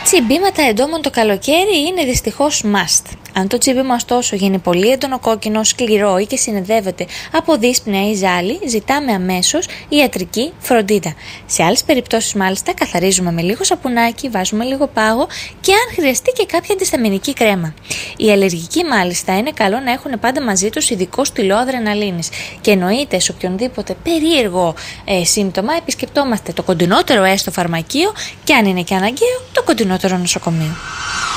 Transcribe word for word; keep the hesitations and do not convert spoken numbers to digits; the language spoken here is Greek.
Τσιμπήματα εντόμων το καλοκαίρι είναι δυστυχώς must. Αν το τσίμπημα ωστόσο γίνει πολύ έντονο κόκκινο, σκληρό ή και συνεδεύεται από δύσπνοια ή ζάλι, ζητάμε αμέσως ιατρική φροντίδα. Σε άλλες περιπτώσεις μάλιστα καθαρίζουμε με λίγο σαπουνάκι, βάζουμε λίγο πάγο και αν χρειαστεί και κάποια αντισταμινική κρέμα. Οι αλλεργικοί μάλιστα είναι καλό να έχουν πάντα μαζί τους ειδικό στυλό αδρεναλίνης και εννοείται σε οποιονδήποτε περίεργο ε, σύμπτωμα επισκεπτόμαστε το κοντινότερο έστω φαρμακείο και αν είναι και αναγκαίο το κοντινότερο νοσοκομείο.